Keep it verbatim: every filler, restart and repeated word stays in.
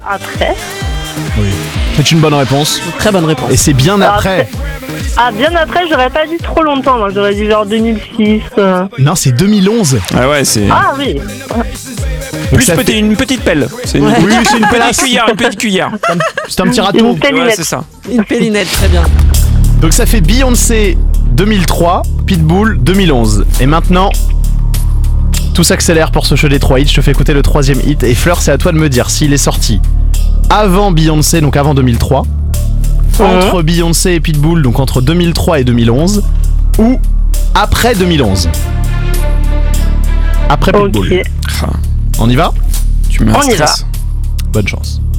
Après. Oui. C'est une bonne réponse. Une très bonne réponse. Et c'est bien après. Ah, bien après, j'aurais pas dit trop longtemps, moi j'aurais dit genre deux mille six. Euh... Non, c'est deux mille onze. Ah ouais, c'est. Ah oui. Plus ça peut-être fait- une petite pelle. C'est une, Ouais. Oui, c'est une petite pélasse. cuillère, une petite cuillère. C'est un petit Une râteau. pélinette. Ouais, c'est ça. Une pélinette, très bien. Donc ça fait Beyoncé deux mille trois, Pitbull deux mille onze. Et maintenant, tout s'accélère pour ce jeu des trois hits. Je te fais écouter le troisième hit. Et Fleur, c'est à toi de me dire s'il est sorti avant Beyoncé, donc avant deux mille trois, entre Beyoncé et Pitbull, donc entre deux mille trois et deux mille onze, ou après deux mille onze. Après Pitbull. Ok. Ah, On y va ? tu mets un On y va. stress. Bonne chance.